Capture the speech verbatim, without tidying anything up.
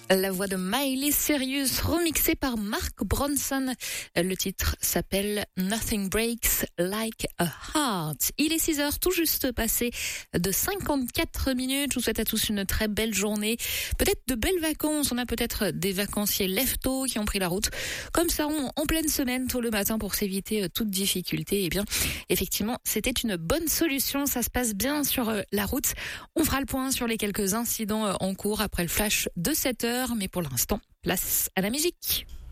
La voix de Miley Cyrus, remixée par Mark Bronson. Le titre s'appelle Nothing Breaks Like a Heart. Il est six heures tout juste passé de cinquante-quatre minutes. Je vous souhaite à tous une très belle journée. Peut-être de belles vacances. On a peut-être des vacanciers lève-tôt qui ont pris la route. Comme ça, on, en pleine semaine, tôt le matin pour s'éviter toute difficulté. Eh bien, effectivement, c'était une bonne solution. Ça se passe bien sur la route. On fera le point sur les quelques incidents en cours après le flash de sept heures. Mais pour l'instant, place à la musique.